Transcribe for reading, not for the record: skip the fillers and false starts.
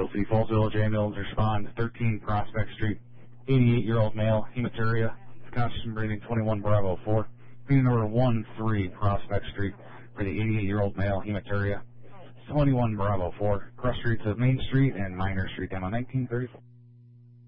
City Falls Village ambulance respond to 13 Prospect Street, 88-year-old male, hematuria, conscious breathing, 21 Bravo 4. Unit number 13 Prospect Street for the 88-year-old male, hematuria, 21 Bravo 4. Cross streets of Main Street and Minor Street down on 1934.